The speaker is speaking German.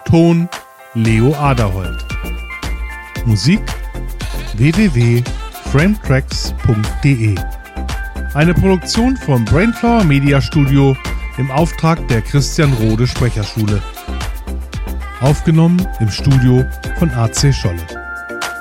Ton Leo Aderholt. Musik www.frametracks.de. Eine Produktion vom Brainflower Media Studio im Auftrag der Christian Rode Sprecherschule. Aufgenommen im Studio von AC Scholle.